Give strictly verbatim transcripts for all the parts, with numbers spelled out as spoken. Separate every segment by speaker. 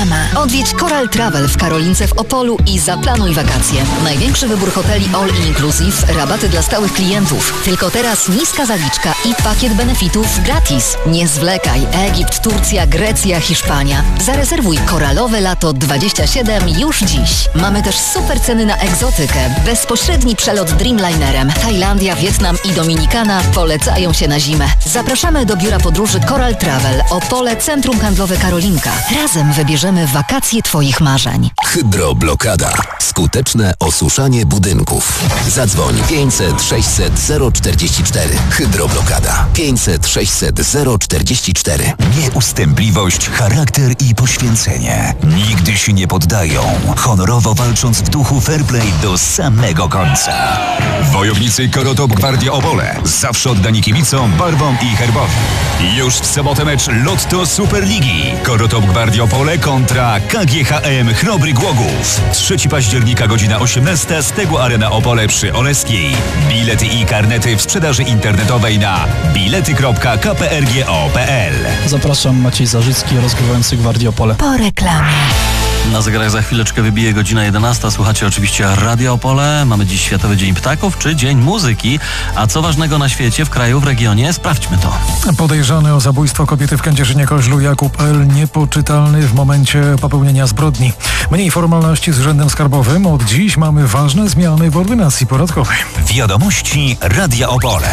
Speaker 1: reklama. Odwiedź Coral Travel w Karolince w Opolu i zaplanuj wakacje. Największy wybór hoteli all inclusive, rabaty dla stałych klientów. Tylko teraz niska zaliczka i pakiet benefitów gratis. Nie zwlekaj. Egipt, Turcja, Grecja, Hiszpania. Zarezerwuj koralowe lato dwadzieścia siedem już dziś. Mamy też super ceny na egzotykę. Bezpośredni przelot Dreamlinerem. Tajlandia, Wietnam i Dominikana polecają się na zimę. Zapraszamy do biura podróży Coral Travel, Opole, Centrum Handlowe Karolinka. Razem wybierzemy wakacje Twoich marzeń.
Speaker 2: Hydroblokada. Skuteczne osuszanie budynków. Zadzwoń pięćset sześćset zero czterdzieści cztery. Hydroblokada. pięćset sześćset zero czterdzieści cztery.
Speaker 3: Nieustępliwość, charakter i poświęcenie. Nigdy się nie poddają. Honorowo walcząc w duchu fair play do samego końca. Wojownicy Korotop Gwardia Opole. Zawsze oddani kibicom, barwom i herbowi. Już w sobotę mecz Lotto Superligi. Korotop Gwardia Opole kontra K G H M Chrobry Głogów. trzeciego października, godzina osiemnasta, Stegło Arena Opole przy Oleskiej. Bilety i karnety w sprzedaży internetowej na bilety kropka k p r g o kropka p l.
Speaker 4: Zapraszam, Maciej Zarzycki, rozgrywający Gwardię Opole.
Speaker 1: Po reklamie.
Speaker 5: Na zegarach za chwileczkę wybije godzina jedenasta. Słuchacie oczywiście Radia Opole. Mamy dziś Światowy Dzień Ptaków czy Dzień Muzyki. A co ważnego na świecie, w kraju, w regionie? Sprawdźmy to.
Speaker 6: Podejrzany o zabójstwo kobiety w Kędzierzynie-Koźlu Jakub L. niepoczytalny w momencie popełnienia zbrodni. Mniej formalności z Urzędem Skarbowym. Od dziś mamy ważne zmiany w ordynacji podatkowej.
Speaker 3: Wiadomości Radia Opole.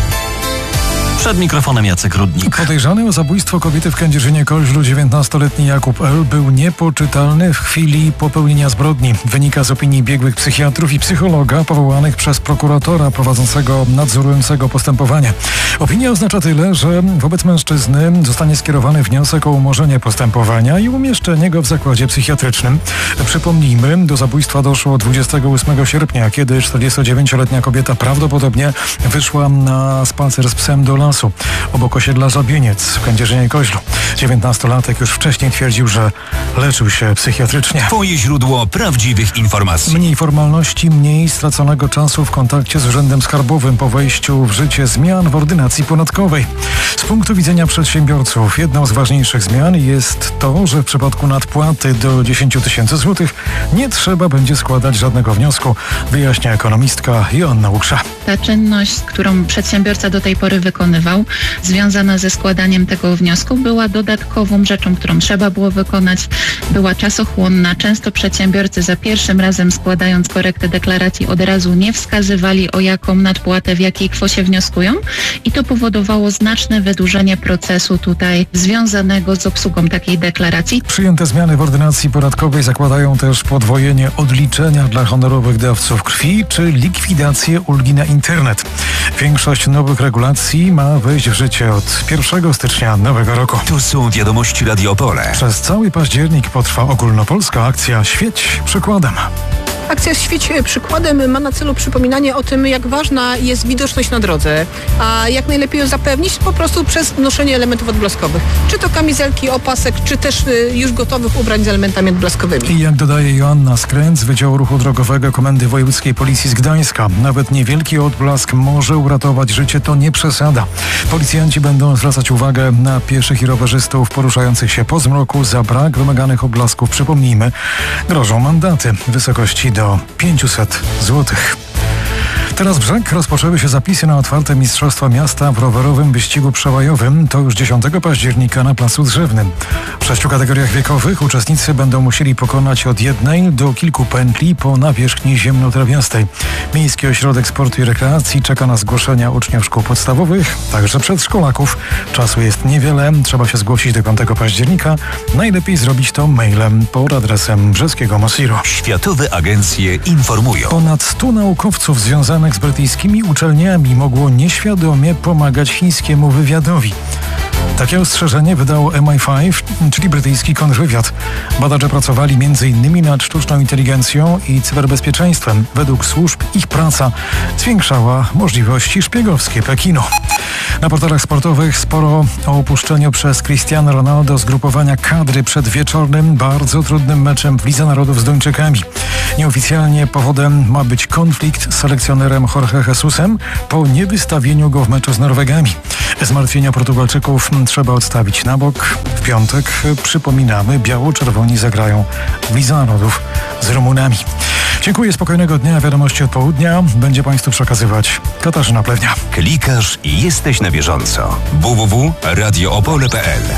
Speaker 5: Przed mikrofonem Jacek Rudnik.
Speaker 6: Podejrzany o zabójstwo kobiety w Kędzierzynie-Koźlu dziewiętnastoletni Jakub L. był niepoczytalny w chwili popełnienia zbrodni. Wynika z opinii biegłych psychiatrów i psychologa powołanych przez prokuratora prowadzącego nadzorującego postępowanie. Opinia oznacza tyle, że wobec mężczyzny zostanie skierowany wniosek o umorzenie postępowania i umieszczenie go w zakładzie psychiatrycznym. Przypomnijmy, do zabójstwa doszło dwudziestego ósmego sierpnia, kiedy czterdziestodziewięcioletnia kobieta prawdopodobnie wyszła na spacer z psem do lasu obok osiedla Żabieniec w Kędzierzynie-Koźlu. dziewiętnastolatek już wcześniej twierdził, że leczył się psychiatrycznie.
Speaker 3: Twoje źródło prawdziwych informacji.
Speaker 6: Mniej formalności, mniej straconego czasu w kontakcie z Urzędem Skarbowym po wejściu w życie zmian w ordynacji podatkowej. Z punktu widzenia przedsiębiorców jedną z ważniejszych zmian jest to, że w przypadku nadpłaty do dziesięć tysięcy złotych nie trzeba będzie składać żadnego wniosku, wyjaśnia ekonomistka Joanna Łuksza.
Speaker 7: Ta czynność, którą przedsiębiorca do tej pory wykonywał, związana ze składaniem tego wniosku, była dodatkową rzeczą, którą trzeba było wykonać, była czasochłonna. Często przedsiębiorcy za pierwszym razem składając korektę deklaracji od razu nie wskazywali, o jaką nadpłatę, w jakiej kwocie wnioskują i to powodowało znaczne wydłużenie procesu tutaj związanego z obsługą takiej deklaracji.
Speaker 6: Przyjęte zmiany w ordynacji podatkowej zakładają też podwojenie odliczenia dla honorowych dawców krwi czy likwidację ulgi na internet. Większość nowych regulacji ma wejść w życie od pierwszego stycznia nowego roku.
Speaker 3: Tu są wiadomości Radio Opole.
Speaker 6: Przez cały październik potrwa ogólnopolska akcja Świeć przykładem.
Speaker 8: Akcja Świeć przykładem ma na celu przypominanie o tym, jak ważna jest widoczność na drodze, a jak najlepiej ją zapewnić po prostu przez noszenie elementów odblaskowych. Czy to kamizelki, opasek, czy też już gotowych ubrań z elementami odblaskowymi.
Speaker 6: I jak dodaje Joanna Skręc z Wydziału Ruchu Drogowego Komendy Wojewódzkiej Policji z Gdańska, nawet niewielki odblask może uratować życie, to nie przesada. Policjanci będą zwracać uwagę na pieszych i rowerzystów poruszających się po zmroku. Za brak wymaganych odblasków, przypomnijmy, grożą mandaty w wysokości do pięćset złotych. Teraz brzeg rozpoczęły się zapisy na otwarte Mistrzostwa Miasta w rowerowym wyścigu przełajowym. To już dziesiątego października na Placu Drzewnym. W sześciu kategoriach wiekowych uczestnicy będą musieli pokonać od jednej do kilku pętli po nawierzchni ziemnotrawiastej. Miejski Ośrodek Sportu i Rekreacji czeka na zgłoszenia uczniów szkół podstawowych, także przedszkolaków. Czasu jest niewiele, trzeba się zgłosić do piątego października. Najlepiej zrobić to mailem pod adresem Brzeskiego Masiru.
Speaker 3: Światowe agencje informują.
Speaker 6: Ponad stu naukowców związanych z brytyjskimi uczelniami mogło nieświadomie pomagać chińskiemu wywiadowi. Takie ostrzeżenie wydał M I pięć, czyli brytyjski kontrwywiad. Badacze pracowali między innymi nad sztuczną inteligencją i cyberbezpieczeństwem. Według służb ich praca zwiększała możliwości szpiegowskie Pekinu. Na portalach sportowych sporo o opuszczeniu przez Cristiano Ronaldo zgrupowania kadry przed wieczornym, bardzo trudnym meczem w Lidze Narodów z Duńczykami. Nieoficjalnie powodem ma być konflikt z selekcjonerem Jorge Jesusem po niewystawieniu go w meczu z Norwegami. Zmartwienia Portugalczyków trzeba odstawić na bok. W piątek, przypominamy, biało-czerwoni zagrają w Lidze Narodów z Rumunami. Dziękuję, spokojnego dnia. Wiadomości od południa będzie Państwu przekazywać Katarzyna Plewnia.
Speaker 3: Klikasz i jesteś na bieżąco. w w w kropka radio opole kropka p l.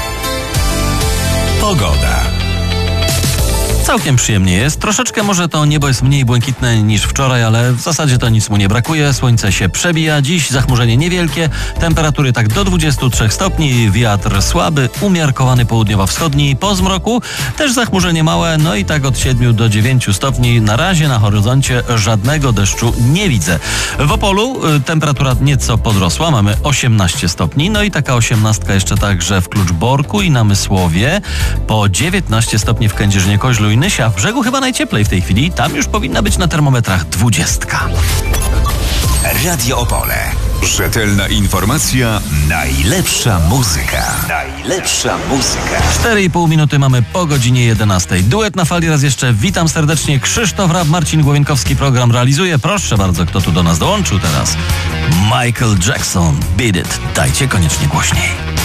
Speaker 3: Pogoda.
Speaker 5: Całkiem przyjemnie jest. Troszeczkę może to niebo jest mniej błękitne niż wczoraj, ale w zasadzie to nic mu nie brakuje. Słońce się przebija. Dziś zachmurzenie niewielkie. Temperatury tak do dwudziestu trzech stopni. Wiatr słaby, umiarkowany południowo-wschodni. Po zmroku też zachmurzenie małe. No i tak od siedmiu do dziewięciu stopni. Na razie na horyzoncie żadnego deszczu nie widzę. W Opolu y, temperatura nieco podrosła. Mamy osiemnaście stopni. No i taka osiemnastka jeszcze także w Kluczborku i Namysłowie. Po dziewiętnaście stopni w Kędzierzynie-Koźlu i Nysia. W Brzegu chyba najcieplej w tej chwili. Tam już powinna być na termometrach dwudziestka.
Speaker 3: Radio Opole. Rzetelna informacja, najlepsza muzyka. Najlepsza muzyka.
Speaker 5: cztery i pół minuty mamy po godzinie jedenastej. Duet na fali raz jeszcze. Witam serdecznie. Krzysztof Rab, Marcin Głowienkowski program realizuje. Proszę bardzo, kto tu do nas dołączył teraz? Michael Jackson. Beat It. Dajcie koniecznie głośniej.